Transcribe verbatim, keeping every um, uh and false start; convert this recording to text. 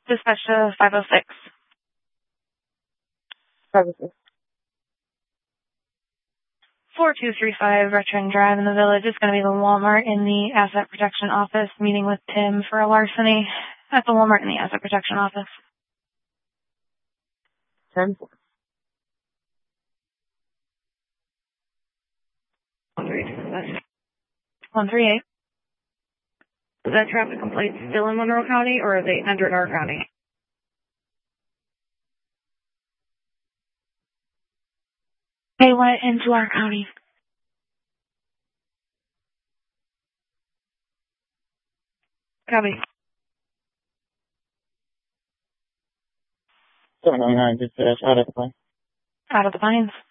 Dispatch to five oh six. five oh six. four two three five Veteran Drive in the Village. It's going to be the Walmart in the Asset Protection Office, meeting with Tim for a larceny at the Walmart in the Asset Protection Office. ten four. one three eight. one three eight. Is that traffic complaint still in Monroe County, or are they entered our county? They went into our county. Copy. seven oh nine, dispatch, out of the plane. Out of the Pines.